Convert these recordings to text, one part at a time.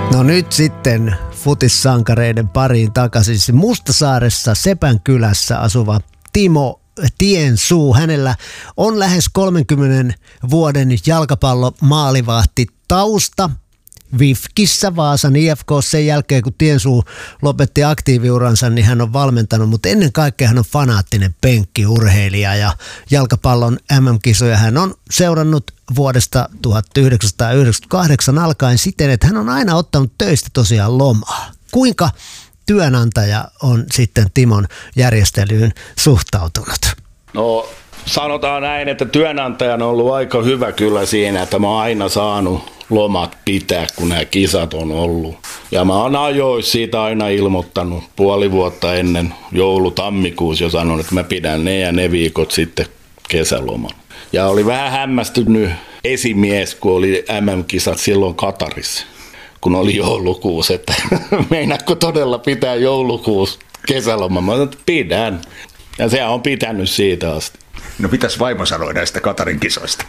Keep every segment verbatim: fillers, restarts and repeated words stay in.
No nyt sitten futissankareiden pariin takaisin. Mustasaaressa Sepän kylässä asuva Timo Tiensuu. Hänellä on lähes kolmenkymmenen vuoden jalkapallomaalivahti tausta. Vifkissä Vaasan I F K sen jälkeen, kun Tiensuu lopetti aktiiviuransa, niin hän on valmentanut, mutta ennen kaikkea hän on fanaattinen penkkiurheilija ja jalkapallon M M-kisoja hän on seurannut vuodesta tuhatyhdeksänsataayhdeksänkymmentäkahdeksan alkaen siten, että hän on aina ottanut töistä tosiaan lomaa. Kuinka työnantaja on sitten Timon järjestelyyn suhtautunut? No sanotaan näin, että työnantajan on ollut aika hyvä kyllä siinä, että mä oon aina saanut lomat pitää, kun nämä kisat on ollut. Ja mä oon ajoissa siitä aina ilmoittanut puoli vuotta ennen joulu-tammikuussa jo sanonut, että mä pidän ne ja ne viikot sitten kesäloman. Ja oli vähän hämmästynyt esimies, kun oli M M-kisat silloin Katarissa, kun oli joulukuussa, että meinaatko todella pitää joulukuussa kesäloman? Mä sanoin, että pidän. Ja se on pitänyt siitä asti. No mitäs vaimo sanoi näistä Katarin kisoista?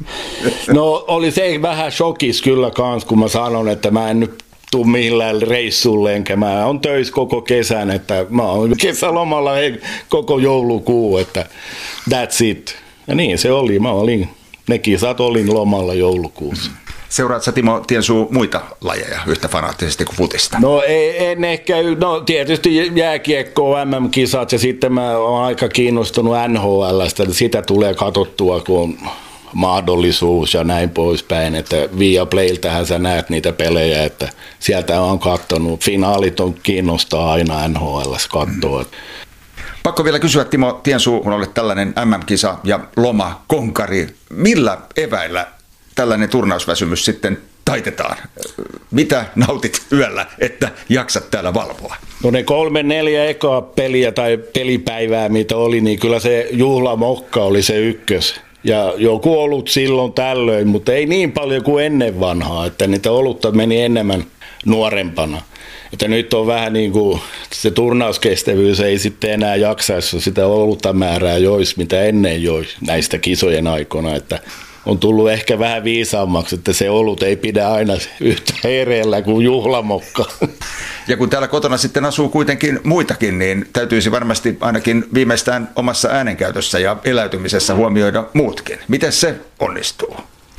No oli se vähän shokis kyllä kans, kun mä sanon, että mä en nyt tuu millään reissulle, enkä mä oon töissä koko kesän, että mä oon kesälomalla koko joulukuu, että that's it. Ja niin se oli, mä olin, ne kisat olin lomalla joulukuussa. Seuraat sä, Timo Tiensuu, muita lajeja yhtä fanaattisesti kuin futista? No ei, en ehkä, no tietysti jääkiekko, M M-kisat ja sitten mä oon aika kiinnostunut N H L:stä, sitä tulee katsottua, kun on mahdollisuus ja näin poispäin, että Viaplayltähän sä näet niitä pelejä, että sieltä on katsonut, finaalit on kiinnostaa aina N H L:ssä katsoa. Pakko vielä kysyä, Timo Tiensuu, kun olet tällainen M M-kisa ja loma konkari, millä eväillä tällainen turnausväsymys sitten taitetaan? Mitä nautit yöllä, että jaksat täällä valvoa? No ne kolme, neljä ekaa peliä tai pelipäivää, mitä oli, niin kyllä se juhlamokka oli se ykkös. Ja joku olut silloin tällöin, mutta ei niin paljon kuin ennen vanhaa, että niitä olutta meni enemmän nuorempana. Että nyt on vähän niin kuin se turnauskestävyys ei sitten enää jaksaisi sitä olutta määrää jois, mitä ennen joi näistä kisojen aikana, että on tullut ehkä vähän viisaammaksi, että se olut ei pidä aina yhtä hereillä kuin juhlamokka. Ja kun täällä kotona sitten asuu kuitenkin muitakin, niin täytyisi varmasti ainakin viimeistään omassa äänenkäytössä ja eläytymisessä huomioida muutkin. Miten se onnistuu?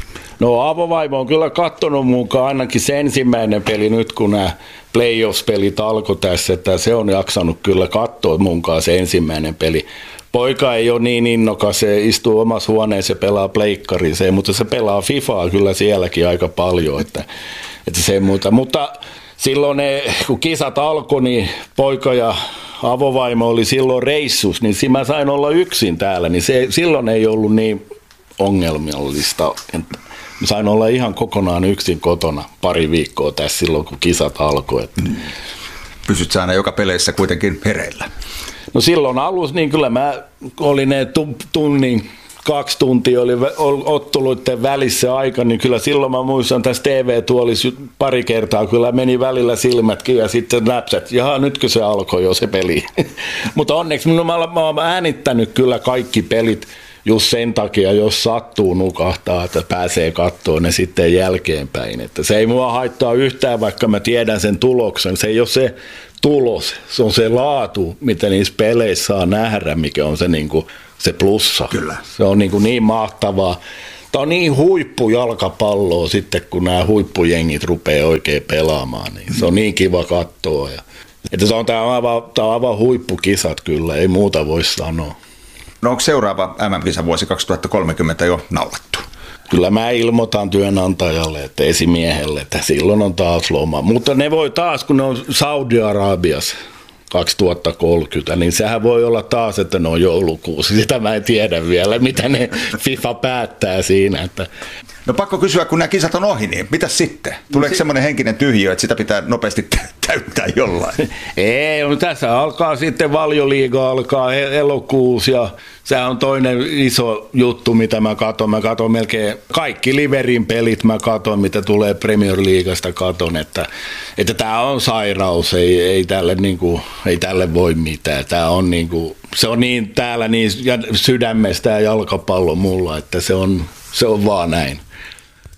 No avovaimo on kyllä katsonut mukaan ainakin se ensimmäinen peli nyt, kun nämä playoffs-pelit alkoi tässä, että se on jaksanut kyllä katsoa mukaan se ensimmäinen peli. Poika ei ole niin innokas, se istuu omassa huoneessa ja pelaa pleikkarin, se, mutta se pelaa Fifaa kyllä sielläkin aika paljon, että, että se muuta. Mutta silloin ne, kun kisat alkoi, niin poika ja avovaimo oli silloin reissus, niin mä sain olla yksin täällä, niin se, silloin ei ollut niin ongelmallista. Mä sain olla ihan kokonaan yksin kotona pari viikkoa tässä silloin, kun kisat alkoi. Että. Pysyt sä aina joka peleissä kuitenkin hereillä? No silloin alussa, niin kyllä mä olin ne tunnin, kaksi tuntia oli otteluiden välissä aika, niin kyllä silloin mä muistan tässä T V-tuolissa pari kertaa, kyllä meni välillä silmätkin ja sitten näpsät, jaha nytkö se alkoi jo se peli. Mutta onneksi mä, mä oon äänittänyt kyllä kaikki pelit just sen takia, jos sattuu nukahtaa, että pääsee katsoa ne sitten jälkeenpäin. Että se ei mua haittaa yhtään, vaikka mä tiedän sen tuloksen. Se ei ole se tulos, se on se laatu, mitä niissä peleissä saa nähdä, mikä on se, niin kuin, se plussa. Kyllä. Se on niin, kuin niin mahtavaa. Tämä on niin huippujalkapalloa sitten, kun nämä huippujengit rupeaa oikein pelaamaan. Niin se on niin kiva katsoa. Ja, että se on, tämä on aivan, tämä on aivan huippukisat kyllä, ei muuta voi sanoa. No onko seuraava M M-kisa vuosi kaksituhattakolmekymmentä jo naulattu? Kyllä mä ilmoitan työnantajalle, että esimiehelle, että silloin on taas loma. Mutta ne voi taas, kun ne on Saudi-Arabiassa kaksituhattakolmekymmentä, niin sehän voi olla taas, että ne on joulukuussa. Sitä mä en tiedä vielä, mitä ne FIFA päättää siinä. Että. No pakko kysyä, kun nämä kisat on ohi, niin mitäs sitten? Tuleeko no, semmoinen henkinen tyhjiö, että sitä pitää nopeasti täyttää jollain? Ei, no tässä alkaa sitten Valioliiga alkaa elokuussa ja se on toinen iso juttu, mitä mä katon. Mä katon melkein kaikki Liverin pelit, mä katon, mitä tulee Premier Leaguesta katon, että, että tää on sairaus, ei, ei, tälle, niin kuin, ei tälle voi mitään. Tää on niin kuin, se on niin täällä niin, sydämestä ja jalkapallo mulla, että se on, se on vaan näin.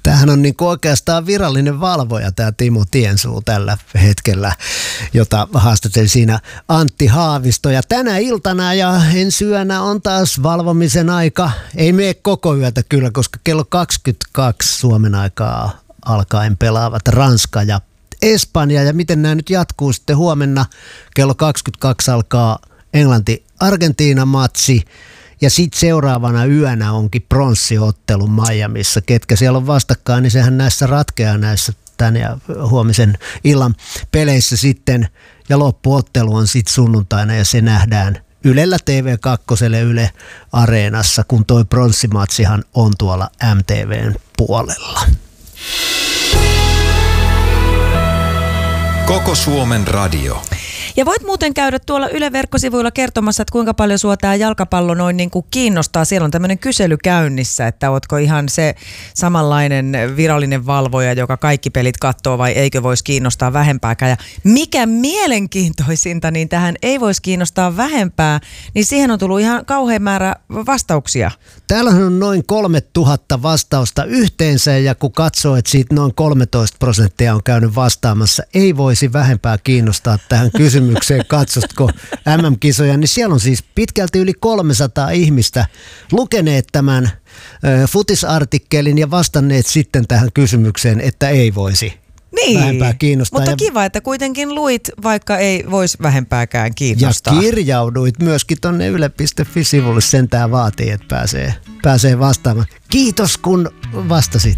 Tämähän on niin kuin oikeastaan virallinen valvoja tämä Timo Tiensuu tällä hetkellä, jota haastattelin siinä Antti Haavisto. Ja tänä iltana ja ensi yönä on taas valvomisen aika. Ei mene koko yötä kyllä, koska kello kaksikymmentäkaksi Suomen aikaa alkaen pelaavat Ranska ja Espanja. Ja miten nämä nyt jatkuu sitten huomenna? Kello kaksikymmentäkaksi alkaa Englanti-Argentiina-matsi. Ja sitten seuraavana yönä onkin pronssiottelu Miamiissa. Ketkä siellä on vastakkain, niin sehän näissä ratkeaa näissä tän ja huomisen illan peleissä sitten. Ja loppuottelu on sitten sunnuntaina ja se nähdään Ylellä T V kaksi Yle Areenassa, kun toi pronssimatsihan on tuolla M T V:n puolella. Koko Suomen radio. Ja voit muuten käydä tuolla Yle verkkosivuilla kertomassa, että kuinka paljon sua tämä jalkapallo noin niin kuin kiinnostaa. Siellä on tämmöinen kysely käynnissä, että ootko ihan se samanlainen virallinen valvoja, joka kaikki pelit katsoo vai eikö voisi kiinnostaa vähempääkään. Ja mikä mielenkiintoisinta, niin tähän ei voisi kiinnostaa vähempää, niin siihen on tullut ihan kauhean määrä vastauksia. Täällä on noin kolmetuhatta vastausta yhteensä ja kun katsoo, että siitä noin kolmetoista prosenttia on käynyt vastaamassa, ei voisi vähempää kiinnostaa tähän kysymykseen. Katsostko M M-kisoja, niin siellä on siis pitkälti yli kolmesataa ihmistä lukeneet tämän ö, futisartikkelin ja vastanneet sitten tähän kysymykseen, että ei voisi niin, vähempää kiinnostaa. Mutta ja, kiva, että kuitenkin luit, vaikka ei voisi vähempääkään kiinnostaa. Ja kirjauduit myöskin tonne yle piste fi-sivulle, sentään vaatii, että pääsee, pääsee vastaamaan. Kiitos kun vastasit.